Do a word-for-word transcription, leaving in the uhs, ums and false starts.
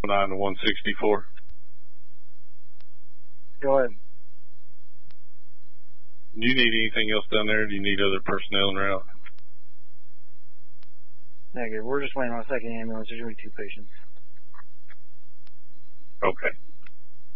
nine to one sixty-four. Go ahead. Do you need anything else down there? Do you need other personnel en route? Negative. We're just waiting on a second ambulance. There's only two patients. Okay.